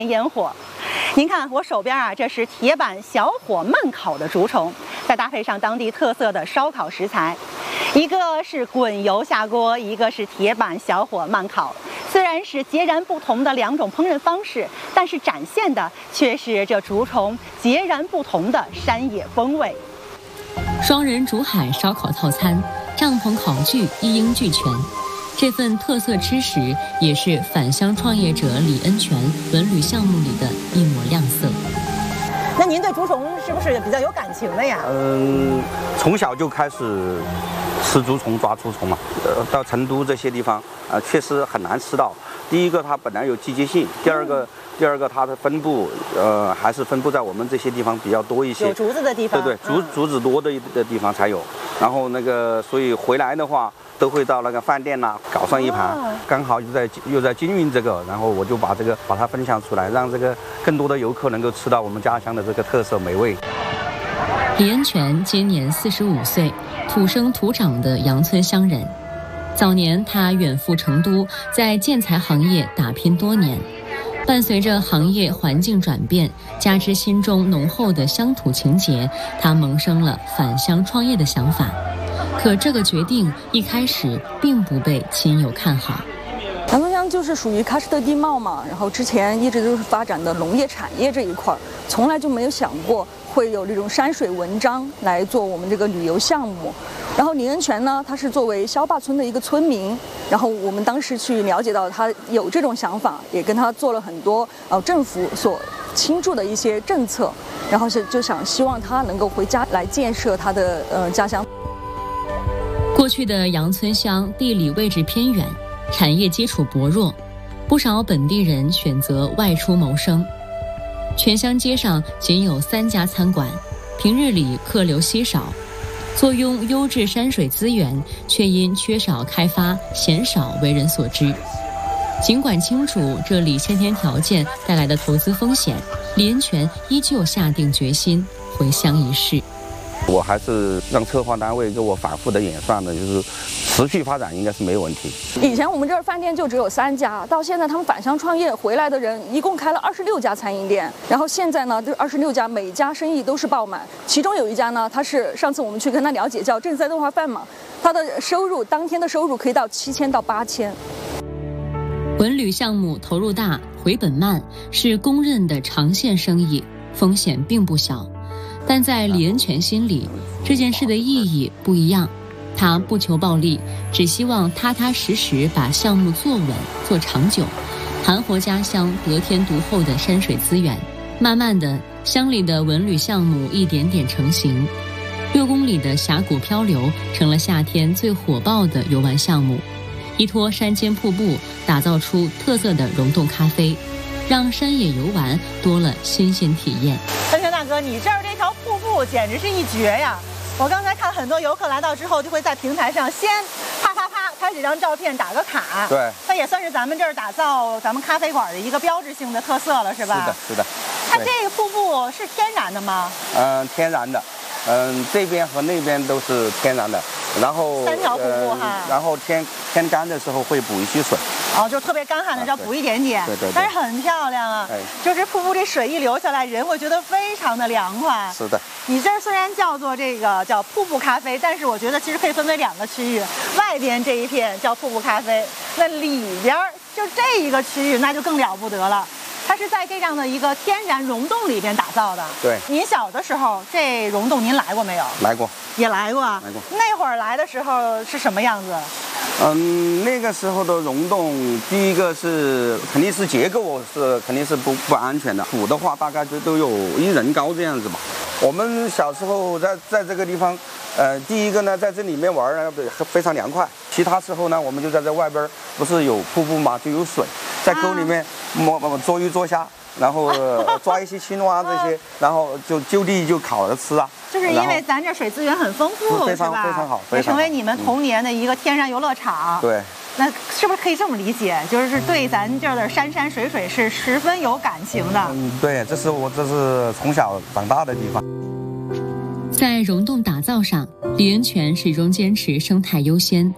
烟火。您看我手边啊，这是铁板小火慢烤的竹虫，再搭配上当地特色的烧烤食材，一个是滚油下锅，一个是铁板小火慢烤。虽然是截然不同的两种烹饪方式，但是展现的却是这竹虫截然不同的山野风味。 双人竹海烧烤套餐，帐篷烤具一应俱全。这份特色吃食也是返乡创业者李恩泉文旅项目里的一抹亮色。 那您对竹虫是不是比较有感情的呀？ 从小就开始吃竹虫、抓竹虫嘛。到成都这些地方，确实很难吃到。第一个，它本来有季节性；第二个，它的分布，还是分布在我们这些地方比较多一些。 有竹子的地方。 对，竹子多的地方才有。然后所以回来的话，都会到那个饭店呐，搞上一盘。刚好又在经营这个，然后我就把它分享出来，让这个更多的游客能够吃到我们家乡的这个特色美味。 李恩泉今年45岁，土生土长的杨村乡人。早年他远赴成都，在建材行业打拼多年。伴随着行业环境转变，加之心中浓厚的乡土情结，他萌生了返乡创业的想法。可这个决定一开始并不被亲友看好。 杨村乡就是属于喀什特地貌嘛，然后之前一直都是发展的农业产业这一块，从来就没有想过会有这种山水文章来做我们这个旅游项目。然后李恩泉呢，他是作为萧坝村的一个村民，然后我们当时去了解到他有这种想法，也跟他做了很多政府所倾注的一些政策，然后就希望他能够回家来建设他的家乡。 过去的杨村乡地理位置偏远，产业基础薄弱，不少本地人选择外出谋生。全乡街上仅有3家餐馆，平日里客流稀少。坐拥优质山水资源，却因缺少开发鲜少为人所知。尽管清楚这里先天条件带来的投资风险，李恩泉依旧下定决心回乡一试。 我还是让策划单位给我反复的演算的，就是持续发展应该是没有问题。 以前我们这儿饭店就只有3家，到现在他们返乡创业回来的人一共开了26家餐饮店，然后现在呢，这26家每家生意都是爆满。其中有一家呢，它是上次我们去跟他了解叫正菜豆花饭嘛，它的当天的收入可以到7000到8000。 文旅项目投入大，回本慢，是公认的长线生意，风险并不小。但在李恩泉心里，这件事的意义不一样。他不求暴利，只希望踏踏实实把项目做稳、做长久，盘活家乡得天独厚的山水资源。慢慢的，乡里的文旅项目一点点成型。6公里的峡谷漂流成了夏天最火爆的游玩项目。依托山间瀑布，打造出特色的溶洞咖啡，让山野游玩多了新鲜体验。 恩泉大哥，你这儿这条瀑布简直是一绝呀！我刚才看很多游客来到之后，就会在平台上先啪拍几张照片，打个卡。 对， 它也算是咱们这儿打造咱们咖啡馆的一个标志性的特色了，是吧？ 是的。 它这个瀑布是天然的吗？ 天然的。这边和那边都是天然的。然后 3条瀑布哈。 然后天干的时候会补一些水。 就特别干旱的时候补一点点。 对。 但是很漂亮啊。就是瀑布这水一流下来，人会觉得非常的凉快。 是的。 你这儿虽然叫做这个叫瀑布咖啡，但是我觉得其实可以分为2个区域，外边这一片叫瀑布咖啡，那里边就这一个区域那就更了不得了。它是在这样的一个天然溶洞里边打造的。 对。 您小的时候这溶洞您来过没有？ 来过。 也来过。那会儿来的时候是什么样子？ 那个时候的溶洞，第一个是肯定是结构肯定是不安全的，土的话大概都有1人高这样子吧。我们小时候在这个地方，第一个呢在这里面玩呢非常凉快，其他时候呢我们就在这外边，不是有瀑布嘛，就有水，在沟里面捉鱼捉虾，然后抓一些青蛙这些，然后就地就烤着吃啊。 就是因为咱这水资源很丰富， 非常好， 也成为你们童年的一个天然游乐场。 对。 那是不是可以这么理解，就是对咱这儿的山水是十分有感情的？ 对，这是从小长大的地方。 在溶洞打造上，李恩泉始终坚持生态优先，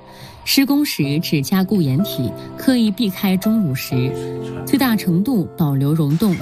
施工时只加固掩体，刻意避开钟乳石，最大程度保留溶洞。